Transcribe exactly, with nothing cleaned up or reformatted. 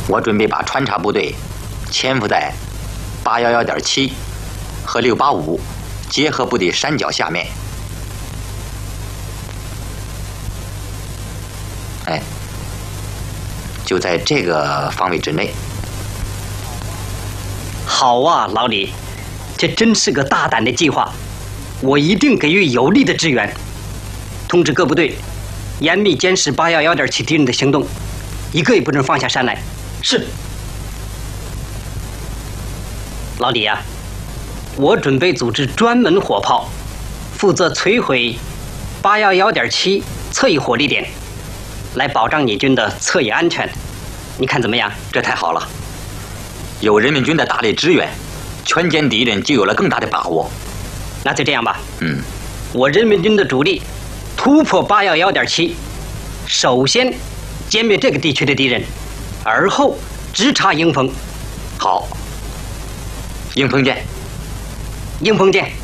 我准备把穿插部队潜伏在八一一点七和六八五结合部的山脚下面。哎，就在这个方位之内。 好啊，老李，这真是个大胆的计划，我一定给予有力的支援。通知各部队，严密监视八一一点七敌人的行动，一个也不能放下山来。是。老李啊，我准备组织专门火炮，负责摧毁八一一点七侧翼火力点，来保障你军的侧翼安全。你看怎么样？ 这太好了，有人民军的大力支援，全歼敌人就有了更大的把握。 那就这样吧。 嗯， 我人民军的主力突破八一一点七，首先歼灭这个地区的敌人，而后直插迎风。 好，迎风见。 迎风见。